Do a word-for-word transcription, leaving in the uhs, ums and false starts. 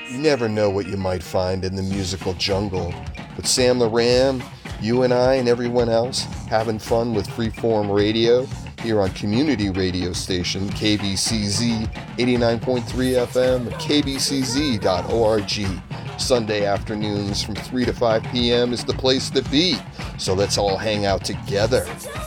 You never know what you might find in the musical jungle. But Sam the Ram, you and I and everyone else having fun with Freeform Radio here on community radio station K B C Z eighty-nine point three F M, k b c z dot org. Sunday afternoons from three to five p.m. is the place to be. So let's all hang out together.